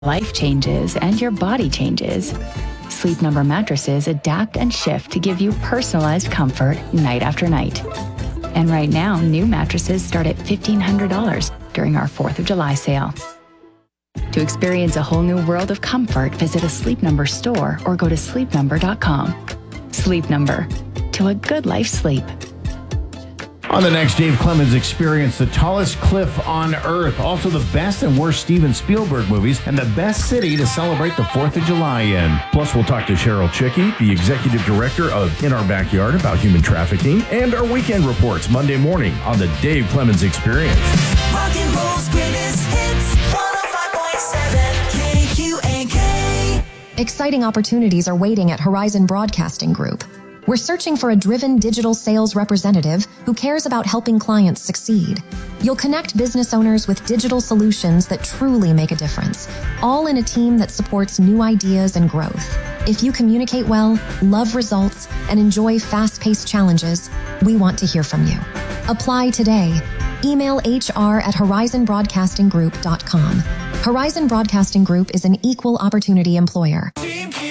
life changes and your body changes. Sleep Number mattresses adapt and shift to give you personalized comfort night after night. And right now, new mattresses start at $1,500 during our 4th of July sale. To experience a whole new world of comfort, visit a Sleep Number store or go to sleepnumber.com. Sleep Number. To a good life sleep. On the next Dave Clemens Experience, the tallest cliff on Earth, also the best and worst Steven Spielberg movies, and the best city to celebrate the 4th of July in. Plus, we'll talk to Cheryl Chicky, the executive director of In Our Backyard, about human trafficking, and our weekend reports Monday morning on the Dave Clemens Experience. Rock and roll's greatest hits, 105.7 KQNK. Exciting opportunities are waiting at Horizon Broadcasting Group. We're searching for a driven digital sales representative who cares about helping clients succeed. You'll connect business owners with digital solutions that truly make a difference, all in a team that supports new ideas and growth. If you communicate well, love results, and enjoy fast-paced challenges, we want to hear from you. Apply today. Email HR@horizonbroadcastinggroup.com. Horizon Broadcasting Group is an equal opportunity employer.